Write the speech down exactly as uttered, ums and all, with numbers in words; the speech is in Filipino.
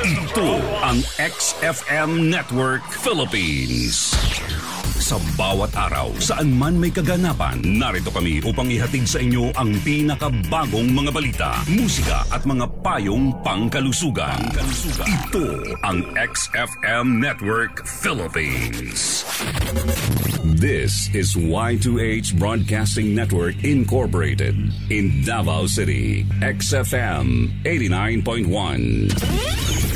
Ito ang X F M Network Philippines. Sa bawat araw, saan man may kaganapan, narito kami upang ihatid sa inyo ang pinakabagong mga balita, musika at mga payong pangkalusugan. Ito ang X F M Network Philippines. This is Y two H Broadcasting Network Incorporated in Davao City. X F M eighty-nine point one.